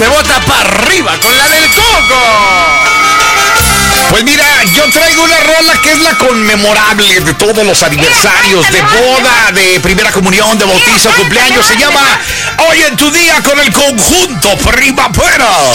se bota para arriba con la del Coco. Pues mira, yo traigo una rola que es la conmemorable de todos los aniversarios de boda, de primera comunión, de bautizo, cumpleaños. Se llama Hoy en tu día con el conjunto Primavera.